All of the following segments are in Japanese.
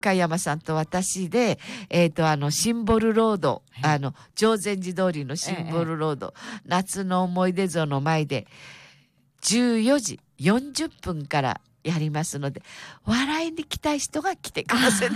加山さんと私で、シンボルロード、定禅寺通りのシンボルロード、夏の思い出像の前で、14時40分からやりますので、笑いに来たい人が来てください。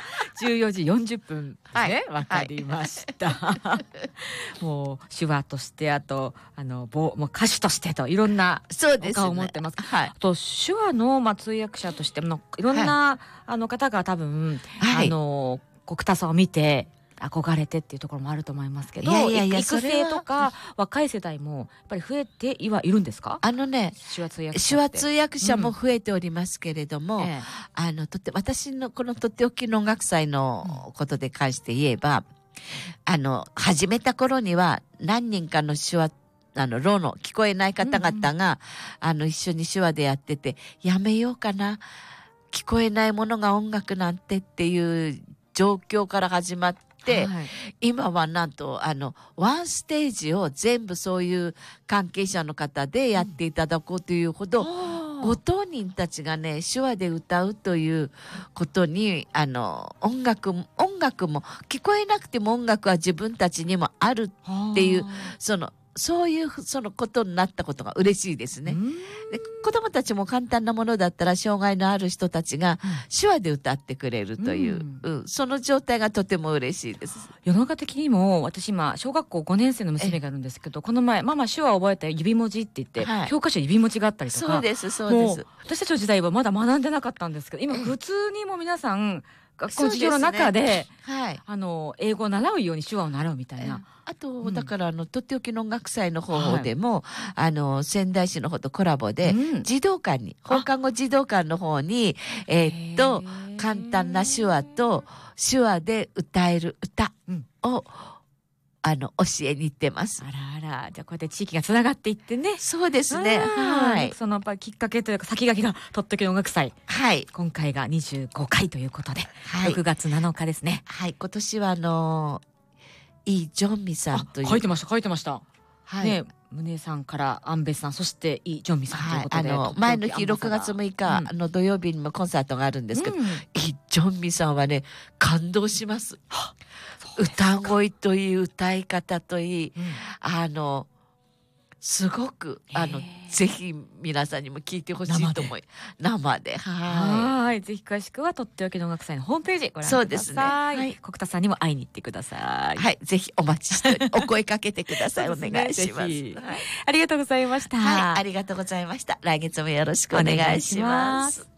14時40分ですね。わかりました。もう手話として、あともう歌手としてといろんなお顔を持ってます。 はい。 あと手話の通訳者としてもいろんな、方が多分、国田さんを見て憧れてっていうところもあると思いますけど、育成とか若い世代もやっぱり増えているんですか？ 手話通訳者も増えておりますけれども、私のこのとっておきの音楽祭のことで関して言えば、始めた頃には何人かの手話ろの聞こえない方々が、一緒に手話でやってて、やめようかな、聞こえないものが音楽なんてっていう状況から始まって、今はなんとワンステージを全部そういう関係者の方でやっていただこうというほど、ご当人たちがね手話で歌うということに音楽も聞こえなくても音楽は自分たちにもあるっていうそういうことになったことが嬉しいですね。で、子供たちも簡単なものだったら障害のある人たちが手話で歌ってくれるという、その状態がとても嬉しいです。 世の中的にも私今小学校5年生の娘がいるんですけど、この前ママ手話を覚えた指文字って言って、教科書指文字があったりとか。 そうです。 私たちの時代はまだ学んでなかったんですけど、今普通にも皆さん学校の授業の中で、英語を習うように手話を習うみたいな。 あと、だからとっておきの音楽祭の方でも、仙台市の方とコラボで、児童館に、放課後児童館の方に、簡単な手話と手話で歌える歌を、教えに行ってます。 あら、じゃあこうやって地域がつながっていってね。 そうですね。はい。 そのきっかけというか先駆けがとっておきの音楽祭。 はい。 今回が25回ということで、6月7日ですね。 はい。今年はイ・ジョンミさんという。 書いてました。はい。ね、宗さんからアンベさん、そしてイ・ジョンミさんということで。 前の日6月6日、土曜日にもコンサートがあるんですけど、イ・ジョンミさんはね、感動します。歌声といい、歌い方といい、すごくぜひ皆さんにも聞いてほしいと思い、生で。 はい。ぜひ詳しくはとっておきの音楽祭のホームページご覧ください。そうですね。はい。国田さんにも会いに行ってください。 はい。ぜひお待ちしてお声かけてください。お願いします。 ありがとうございました。 はい。ありがとうございました。来月もよろしくお願いします。